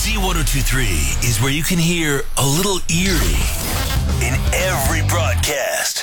Z1023 is where you can hear a little eerie in every broadcast.